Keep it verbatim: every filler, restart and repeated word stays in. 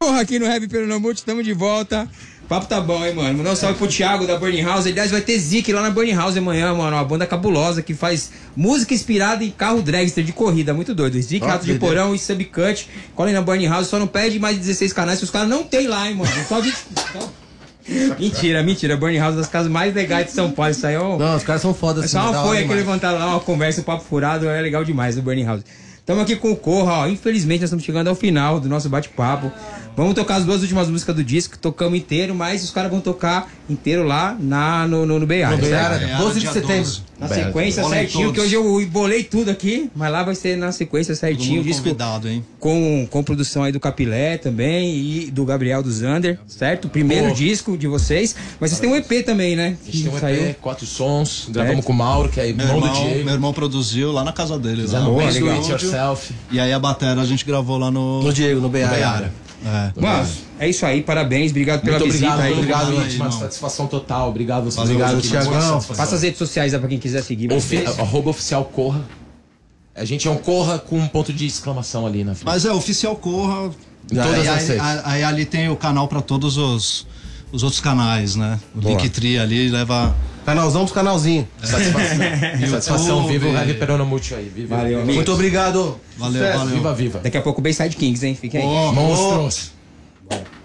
Corra aqui no Heavy Peronomute, tamo de volta. O papo tá bom, hein, mano? Mandar um salve pro Thiago da Burning House. Aliás, vai ter Zik lá na Burning House amanhã, mano. Uma banda cabulosa que faz música inspirada em carro dragster de corrida. Muito doido. Zik, oh, Rato de Porão e Subcut. Colhem na Burning House. Só não pede mais de dezesseis canais, que os caras não tem lá, hein, mano. Só vinte... Mentira, mentira. Burning House é das casas mais legais de São Paulo. Isso aí é um... Não, os caras são foda. É só uma folha que levantaram lá, uma conversa, um papo furado. É legal demais do Burning House. Estamos aqui com o Corra, ó. Infelizmente nós estamos chegando ao final do nosso bate-papo. Vamos tocar as duas últimas músicas do disco, tocamos inteiro, mas os caras vão tocar inteiro lá na, no, no, no Beiara. No Beiara, doze de setembro. Na sequência Bolei certinho, todos. que hoje eu bolei tudo aqui, mas lá vai ser na sequência certinho. O disco convidado, hein? Com, com produção aí do Capilé também e do Gabriel do Zander, certo? O primeiro Pô. disco de vocês. Mas vocês têm um E P também, né? A gente tem um saiu. E P, quatro sons, gravamos com o Mauro, que é Meu irmão do irmão, Diego. meu irmão produziu lá na casa dele. Lá. Fizemos Boa, bem do legal. It Yourself. E aí a bateria a gente gravou lá no... No Diego, no Beiara. Beiara. É. Mano, é isso aí, parabéns, obrigado pela Muito visita obrigado, aí. obrigado, Obrigado, gente, uma irmão. satisfação total. Obrigado vocês. Valeu, Obrigado, valeu, Thiagão. Thiagão. Passa as redes sociais aí pra quem quiser seguir. Ofi vocês. arroba oficial Corra. A gente é um Corra com um ponto de exclamação ali na frente. Mas é, oficial Corra. Em todas aí, as aí, redes. aí, aí ali tem o canal pra todos os, os outros canais, né? O Boa. Linktree ali leva... Canalzão dos canalzinhos. Satisfação. Satisfação, YouTube. viva o Heavy Peronomute aí. Viva, Valeu, viva, amigo. Muito obrigado. Valeu, Sucesso. valeu. viva, viva. Daqui a pouco o Bayside Kings, hein? Fiquem aí. Ó, Monstros. ó.